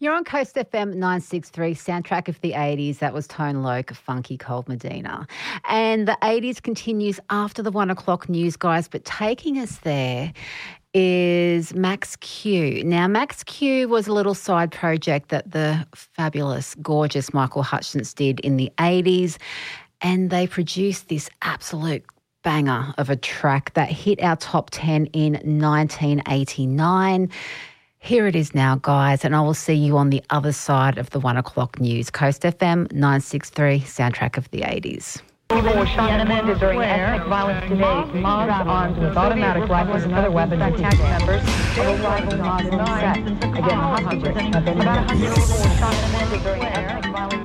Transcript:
You're on Coast FM 963, soundtrack of the 80s. That was Tone Loc, Funky Cold Medina. And the 80s continues after the 1 o'clock news, guys, but taking us there is Max Q. Now, Max Q was a little side project that the fabulous, gorgeous Michael Hutchence did in the 80s, and they produced this absolute banger of a track that hit our top 10 in 1989. Here it is now, guys, and I will see you on the other side of the 1 o'clock news. Coast FM 963, soundtrack of the 80s. People were shot and amended during ethnic violence today. Mobs armed with automatic rifles and other weapons attacked members of a rival Muslim sect. Again, hostages have been... About 100 people were shot and amended during ethnic violence.